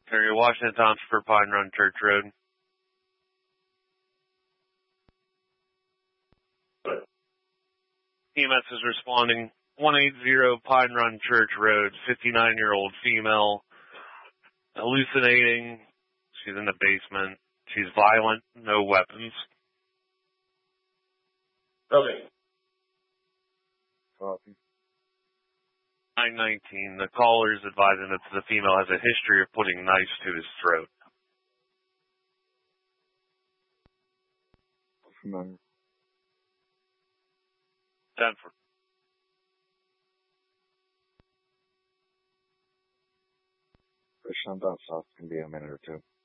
Area Washington Township for Pine Run Church Road. EMS is responding. 180 Pine Run Church Road, 59-year-old female, hallucinating. She's in the basement. She's violent, no weapons. Okay. Copy. 919. The caller is advising that the female has a history of putting knives to his throat. Familiar. Denver. I'm down south. Can be a minute or two.